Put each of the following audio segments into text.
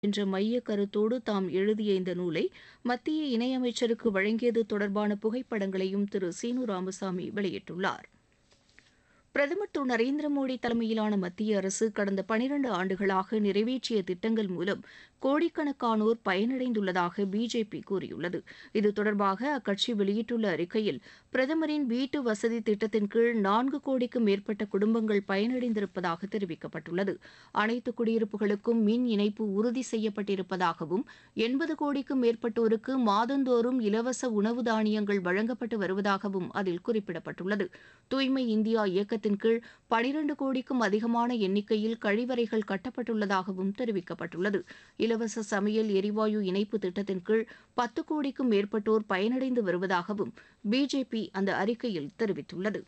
என்ற மைய கருத்தோடு தாம் எழுதிய இந்த நூலை மத்திய இணையமைச்சருக்கு வழங்கியது தொடர்பான புகைப்படங்களையும் திரு சீனு ராமசாமி வெளியிட்டுள்ளார். பிரதமர் திரு நரேந்திர மோடி தலைமையிலான மத்திய அரசு கடந்த 12 ஆண்டுகளாக நிறைவேற்றிய திட்டங்கள் மூலம் கோடிக்கணக்கானோர் பயனடைந்துள்ளதாக பிஜேபி கூறியுள்ளது. இது தொடர்பாக அக்கட்சி வெளியிட்டுள்ள அறிக்கையில், பிரதமரின் வீட்டு வசதி திட்டத்தின் கீழ் 4 கோடிக்கும் மேற்பட்ட குடும்பங்கள் பயனடைந்திருப்பதாக தெரிவிக்கப்பட்டுள்ளது. அனைத்து குடியிருப்புகளுக்கும் மின் இணைப்பு உறுதி செய்யப்பட்டிருப்பதாகவும் 80 கோடிக்கும் மேற்பட்டோருக்கு மாதந்தோறும் இலவச உணவு தானியங்கள் வழங்கப்பட்டு வருவதாகவும் அதில் குறிப்பிடப்பட்டுள்ளது. தூய்மை இந்தியா இயக்கத்தின் கீழ் 12 கோடிக்கும் அதிகமான எண்ணிக்கையில் கழிவறைகள் கட்டப்பட்டுள்ளதாகவும் தெரிவிக்கப்பட்டுள்ளது. இலவச சமையல் எரிவாயு இணைப்பு திட்டத்தின் கீழ் 10 கோடிக்கும் மேற்பட்டோர் பயனடைந்து வருவதாகவும் பிஜேபி அந்த அறிக்கையில் தெரிவித்துள்ளது.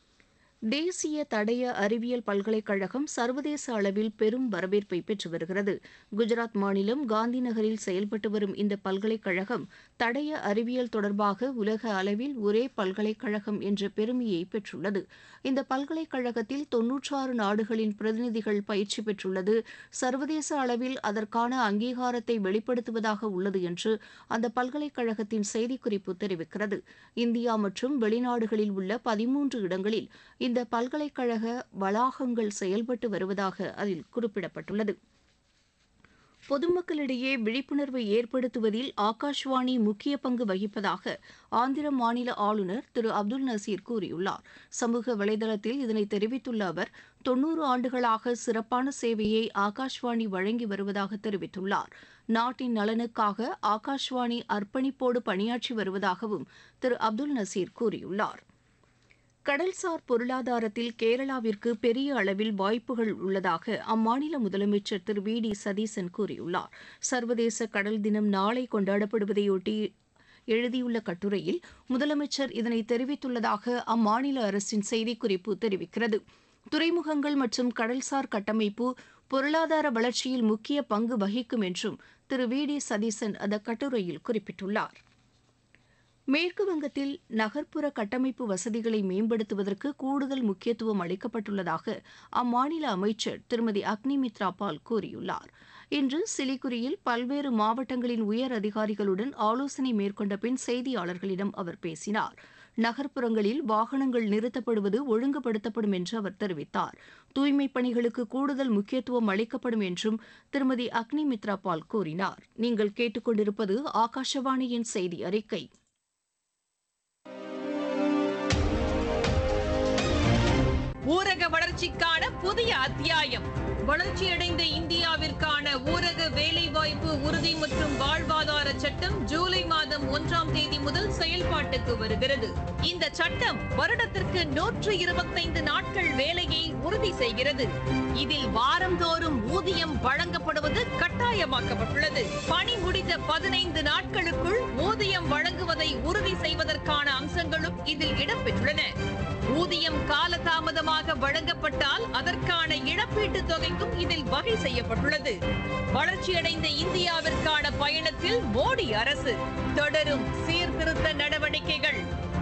தேசிய தடய அறிவியல் பல்கலைக்கழகம் சர்வதேச அளவில் பெரும் வரவேற்பை பெற்று வருகிறது. குஜராத் மாநிலம் காந்தி நகரில் செயல்பட்டு வரும் இந்த பல்கலைக்கழகம் தடய அறிவியல் தொடர்பாக உலக அளவில் ஒரே பல்கலைக்கழகம் என்ற பெருமையை பெற்றுள்ளது. இந்த பல்கலைக்கழகத்தில் 96 நாடுகளின் பிரதிநிதிகள் பயிற்சி பெற்றுள்ளது சர்வதேச அளவில் அதற்கான அங்கீகாரத்தை வெளிப்படுத்துவதாக உள்ளது என்று அந்த பல்கலைக்கழகத்தின் செய்திக்குறிப்பு தெரிவிக்கிறது. இந்தியா மற்றும் வெளிநாடுகளில் உள்ள 13 இடங்களில் இந்த பல்கலைக்கழக வளாகங்கள் செயல்பட்டு வருவதாக அதில் குறிப்பிடப்பட்டுள்ளது. பொதுமக்களிடையே விழிப்புணர்வை ஏற்படுத்துவதில் ஆகாஷ்வாணி முக்கிய பங்கு வகிப்பதாக ஆந்திர மாநில ஆளுநர் திரு அப்துல் நசீர் கூறியுள்ளார். சமூக வலைதளத்தில் இதனை தெரிவித்துள்ள அவர், 90 ஆண்டுகளாக சிறப்பான சேவையை ஆகாஷ்வாணி வழங்கி வருவதாக தெரிவித்துள்ளார். நாட்டின் நலனுக்காக ஆகாஷ்வாணி அர்ப்பணிப்போடு பணியாற்றி வருவதாகவும் திரு அப்துல் நசீர் கூறியுள்ளார். கடல்சார் பொருளாதாரத்தில் கேரளாவிற்கு பெரிய அளவில் வாய்ப்புகள் உள்ளதாக அம்மாநில முதலமைச்சர் திரு வி டி சதீசன் கூறியுள்ளார். சர்வதேச கடல் தினம் நாளை கொண்டாடப்படுவதையொட்டி எழுதியுள்ள கட்டுரையில் முதலமைச்சர் இதனை தெரிவித்துள்ளதாக அம்மாநில அரசின் செய்திக்குறிப்பு தெரிவிக்கிறது. துறைமுகங்கள் மற்றும் கடல்சார் கட்டமைப்பு பொருளாதார வளர்ச்சியில் முக்கிய பங்கு வகிக்கும் என்றும் திரு வி டி சதீசன் அந்த கட்டுரையில் குறிப்பிட்டுள்ளார். மேற்குவங்கத்தில் நகர்ப்புற கட்டமைப்பு வசதிகளை மேம்படுத்துவதற்கு கூடுதல் முக்கியத்துவம் அளிக்கப்பட்டுள்ளதாக அம்மாநில அமைச்சர் திருமதி அக்னிமித்ரா பால் கூறியுள்ளார். இன்று சிலிகுரியில் பல்வேறு மாவட்டங்களின் உயர் அதிகாரிகளுடன் ஆலோசனை மேற்கொண்ட பின் செய்தியாளர்களிடம் அவர் பேசினார். நகர்ப்புறங்களில் வாகனங்கள் நிறுத்தப்படுவது ஒழுங்குபடுத்தப்படும் என்று அவர் தெரிவித்தார். தூய்மைப் பணிகளுக்கு கூடுதல் முக்கியத்துவம் அளிக்கப்படும் என்றும் திருமதி அக்னிமித்ரா பால் கூறினார். நீங்கள் கேட்டுக்கொண்டிருப்பது ஆகாஷவாணியின் செய்தி அறிக்கை. ஊரக வளர்ச்சிக்கான புதிய அத்தியாயம். வளர்ச்சியடைந்த இந்தியாவிற்கான ஊரக வேலைவாய்ப்பு உறுதி மற்றும் வாழ்வாதார சட்டம் ஜூலை மாதம் 1ஆம் தேதி முதல் செயல்பாட்டுக்கு வருகிறது. இந்த சட்டம் வருடத்திற்கு 125 நாட்கள் வேலையை உறுதி செய்கிறது. இதில் வாரந்தோறும் ஊதியம் வழங்கப்படுவது கட்டாயமாக்கப்பட்டுள்ளது. பணி முடிந்த 15 நாட்களுக்குள் ஊதியம் வழங்குவதை உறுதி செய்வதற்கான அம்சங்களும் இதில் இடம்பெற்றுள்ளன. ஊதியம் காலதாமதமாக வழங்கப்பட்டால் அதற்கான இழப்பீட்டுத் தொகைக்கும் இதில் வகை செய்யப்பட்டுள்ளது. வளர்ச்சியடைந்த இந்தியாவிற்கான பயணத்தில் மோடி அரசு தொடரும் சீர்திருத்த நடவடிக்கைகள்.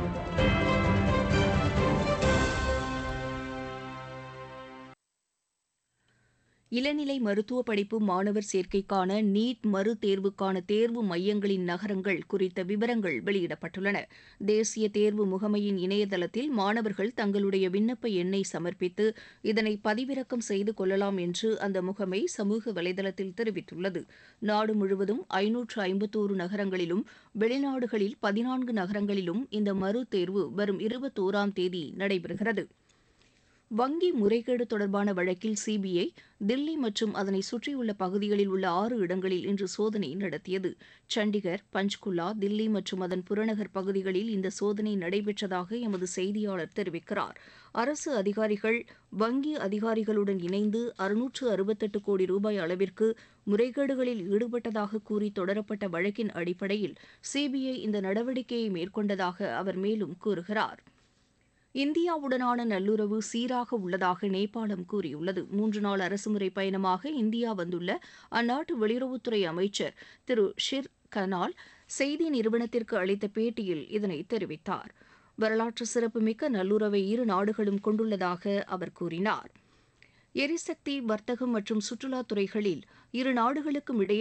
இளநிலை மருத்துவ படிப்பு மாணவர் சேர்க்கைக்கான நீட் மறு தேர்வுக்கான தேர்வு மையங்களின் நகரங்கள் குறித்த விவரங்கள் வெளியிடப்பட்டுள்ளன. தேசிய தேர்வு முகமையின் இணையதளத்தில் மாணவர்கள் தங்களுடைய விண்ணப்ப எண்ணை சமர்ப்பித்து இதனை பதிவிறக்கம் செய்து கொள்ளலாம் என்று அந்த முகமை சமூக வலைதளத்தில் தெரிவித்துள்ளது. நாடு முழுவதும் 551 நகரங்களிலும் வெளிநாடுகளில் 14 நகரங்களிலும் இந்த மறு தேர்வு வரும் 21ஆம் தேதி நடைபெறுகிறது. வங்கி முறைகேடு தொடர்பான வழக்கில் சிபிஐ தில்லி மற்றும் அதனை சுற்றியுள்ள பகுதிகளில் உள்ள 6 இடங்களில் இன்று சோதனை நடத்தியது. சண்டிகர், பஞ்ச்குலா, தில்லி மற்றும் அதன் புறநகர் பகுதிகளில் இந்த சோதனை நடைபெற்றதாக எமது செய்தியாளர் தெரிவிக்கிறார். அரசு அதிகாரிகள் வங்கி அதிகாரிகளுடன் இணைந்து 668 கோடி ரூபாய் அளவிற்கு முறைகேடுகளில் ஈடுபட்டதாக கூறி தொடரப்பட்ட வழக்கின் அடிப்படையில் சிபிஐ இந்த நடவடிக்கையை மேற்கொண்டதாக அவர் மேலும் கூறுகிறார். இந்தியாவுடனான நல்லுறவு சீராக உள்ளதாக நேபாளம் கூறியுள்ளது. 3 நாள் அரசுமுறை பயணமாக இந்தியா வந்துள்ள அந்நாட்டு வெளியுறவுத்துறை அமைச்சர் திரு ஷிர் கனால் செய்தி நிறுவனத்திற்கு அளித்த பேட்டியில் இதனை தெரிவித்தார். வரலாற்று சிறப்புமிக்க நல்லுறவை இரு நாடுகளும் கொண்டுள்ளதாக அவர் கூறினார். எரிசக்தி, வர்த்தகம் மற்றும் சுற்றுலாத் துறைகளில் இரு நாடுகளுக்கும் இடையே